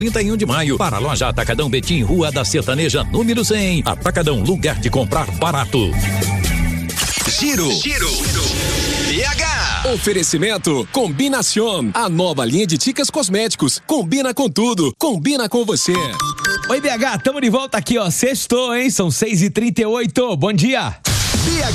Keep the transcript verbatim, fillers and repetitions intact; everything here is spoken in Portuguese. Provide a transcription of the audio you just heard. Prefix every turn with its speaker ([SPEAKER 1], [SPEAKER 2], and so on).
[SPEAKER 1] trinta e um de maio, para a loja Atacadão Betim, Rua da Sertaneja, número cem. Atacadão, lugar de comprar barato.
[SPEAKER 2] Giro, Giro, B H.
[SPEAKER 3] Oferecimento Combinação, a nova linha de Ticas Cosméticos. Combina com tudo, combina com você.
[SPEAKER 4] Oi, B H, tamo de volta aqui, ó. Sextou, hein? São seis e trinta e oito. Bom dia.
[SPEAKER 2] B H.